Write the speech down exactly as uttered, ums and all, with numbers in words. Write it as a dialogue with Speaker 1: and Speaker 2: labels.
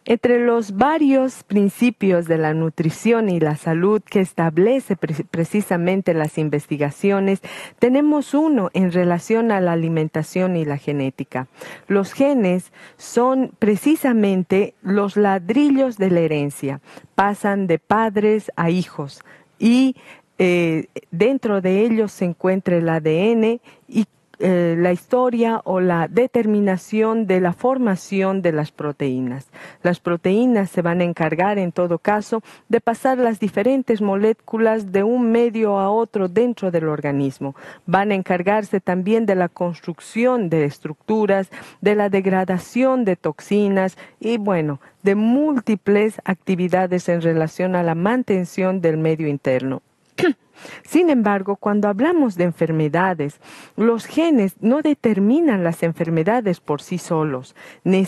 Speaker 1: Entre los varios principios de la nutrición y la salud que establece pre- precisamente las investigaciones, tenemos uno en relación a la alimentación y la genética. Los genes son precisamente los ladrillos de la herencia, pasan de padres a hijos y eh, dentro de ellos se encuentra el A D N y eh, la historia o la determinación de la formación de las proteínas. Las proteínas se van a encargar, en todo caso, de pasar las diferentes moléculas de un medio a otro dentro del organismo. Van a encargarse también de la construcción de estructuras, de la degradación de toxinas y, bueno, de múltiples actividades en relación a la mantención del medio interno. Sin embargo, cuando hablamos de enfermedades, los genes no determinan las enfermedades por sí solos.